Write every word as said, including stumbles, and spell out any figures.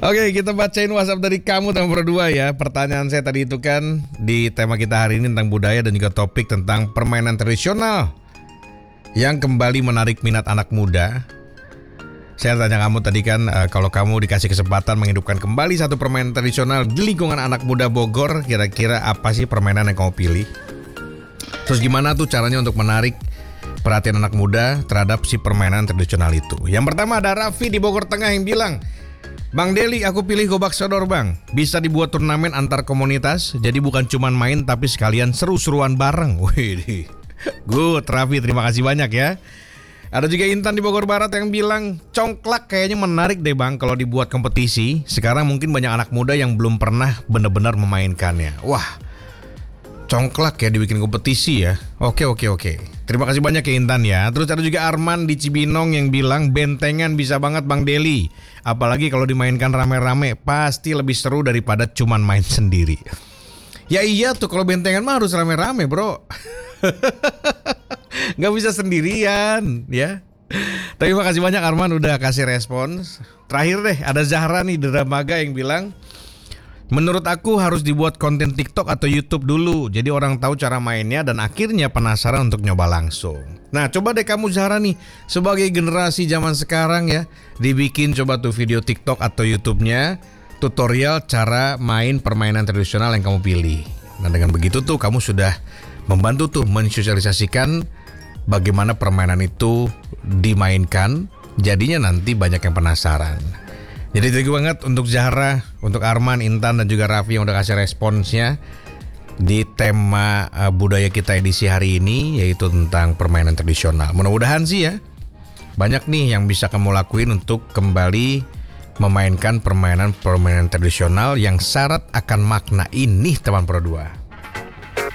Oke, kita bacain WhatsApp dari kamu teman berdua ya. Pertanyaan saya tadi itu kan di tema kita hari ini tentang budaya dan juga topik tentang permainan tradisional yang kembali menarik minat anak muda. Saya tanya kamu tadi kan, uh, kalau kamu dikasih kesempatan menghidupkan kembali satu permainan tradisional di lingkungan anak muda Bogor, kira-kira apa sih permainan yang kamu pilih? Terus gimana tuh caranya untuk menarik perhatian anak muda terhadap si permainan tradisional itu? Yang pertama ada Raffi di Bogor Tengah yang bilang, Bang Deli, aku pilih Gobak Sodor bang. Bisa dibuat turnamen antar komunitas, jadi bukan cuman main tapi sekalian seru-seruan bareng. Wih, good Raffi, terima kasih banyak ya. Ada juga Intan di Bogor Barat yang bilang, congklak kayaknya menarik deh bang kalau dibuat kompetisi. Sekarang mungkin banyak anak muda yang belum pernah benar-benar memainkannya. Wah, congklak ya dibikin kompetisi ya. Oke oke oke. Terima kasih banyak ya Intan ya. Terus ada juga Arman di Cibinong yang bilang, bentengan bisa banget Bang Deli. Apalagi kalau dimainkan rame-rame, pasti lebih seru daripada cuman main sendiri. Ya iya tuh, kalau bentengan mah harus rame-rame bro. Gak bisa sendirian ya. Terima kasih banyak Arman udah kasih respons. Terakhir deh ada Zahra nih di Dramaga yang bilang, menurut aku harus dibuat konten TikTok atau YouTube dulu, jadi orang tahu cara mainnya dan akhirnya penasaran untuk nyoba langsung. Nah coba deh kamu Zahra nih, sebagai generasi zaman sekarang ya, dibikin coba tuh video TikTok atau YouTube-nya, tutorial cara main permainan tradisional yang kamu pilih. Nah dengan begitu tuh kamu sudah membantu tuh mensosialisasikan bagaimana permainan itu dimainkan, jadinya nanti banyak yang penasaran. Jadi thank you banget untuk Zahra, untuk Arman, Intan dan juga Raffi yang udah kasih responsnya di tema uh, budaya kita edisi hari ini, yaitu tentang permainan tradisional. Mudah-mudahan sih ya banyak nih yang bisa kamu lakuin untuk kembali memainkan permainan-permainan tradisional yang syarat akan makna ini teman Pro dua.